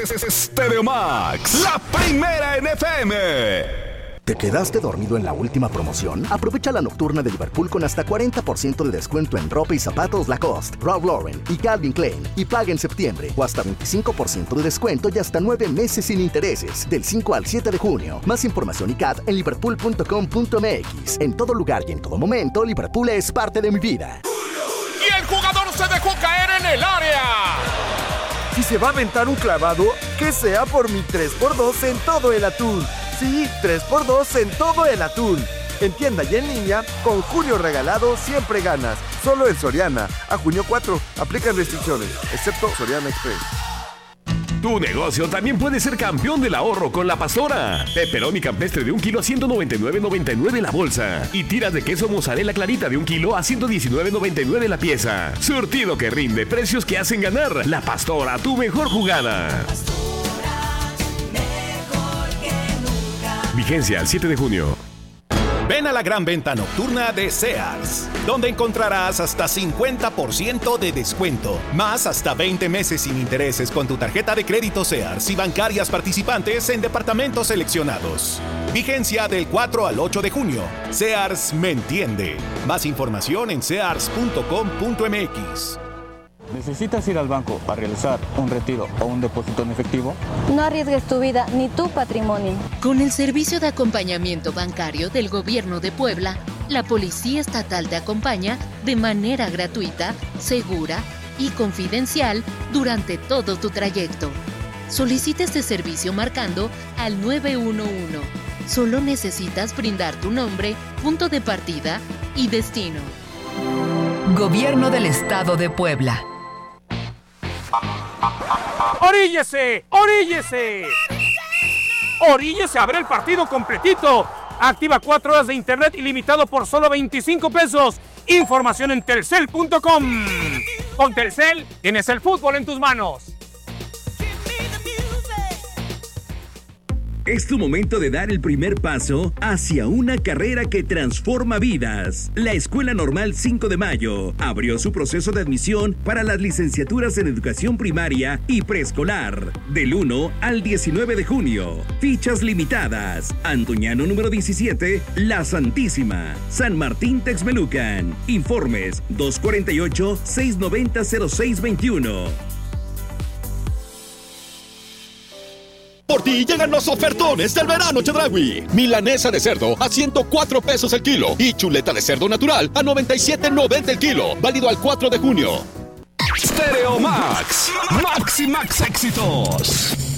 Stereo Max, la primera en FM. ¿Te quedaste dormido en la última promoción? Aprovecha la nocturna de Liverpool con hasta 40% de descuento en ropa y zapatos Lacoste, Ralph Lauren y Calvin Klein. Y paga en septiembre o hasta 25% de descuento y hasta 9 meses sin intereses. Del 5 al 7 de junio. Más información y CAT en liverpool.com.mx. En todo lugar y en todo momento, Liverpool es parte de mi vida. Y el jugador se dejó caer en el área. Si se va a aventar un clavado, que sea por mi 3x2 en todo el atún. Sí, 3x2 en todo el atún. En tienda y en línea, con Julio Regalado siempre ganas. Solo en Soriana. A junio 4. Aplican restricciones, excepto Soriana Express. Tu negocio también puede ser campeón del ahorro con La Pastora. Pepperoni campestre de 1 kilo a 199.99 la bolsa. Y tiras de queso mozzarella clarita de 1 kilo a 119.99 la pieza. Surtido que rinde, precios que hacen ganar. La Pastora, tu mejor jugada. Vigencia al 7 de junio. Ven a la gran venta nocturna de Sears, donde encontrarás hasta 50% de descuento, más hasta 20 meses sin intereses con tu tarjeta de crédito Sears y bancarias participantes en departamentos seleccionados. Vigencia del 4 al 8 de junio. Sears me entiende. Más información en sears.com.mx. ¿Necesitas ir al banco para realizar un retiro o un depósito en efectivo? No arriesgues tu vida ni tu patrimonio. Con el servicio de acompañamiento bancario del Gobierno de Puebla, la Policía Estatal te acompaña de manera gratuita, segura y confidencial durante todo tu trayecto. Solicita este servicio marcando al 911. Solo necesitas brindar tu nombre, punto de partida y destino. Gobierno del Estado de Puebla. ¡Oríllese! ¡Oríllese! ¡Oríllese! ¡Abre el partido completito! Activa 4 horas de internet ilimitado por solo 25 pesos. Información en telcel.com. Con Telcel tienes el fútbol en tus manos. Es tu momento de dar el primer paso hacia una carrera que transforma vidas. La Escuela Normal 5 de Mayo abrió su proceso de admisión para las licenciaturas en educación primaria y preescolar del 1 al 19 de junio. Fichas limitadas. Antoñano número 17, La Santísima, San Martín Texmelucan. Informes 248-690-0621. Por ti llegan los ofertones del verano Chedraui. Milanesa de cerdo a 104 pesos el kilo y chuleta de cerdo natural a 97.90 el kilo. Válido al 4 de junio. Stereo Max. Max y Max éxitos.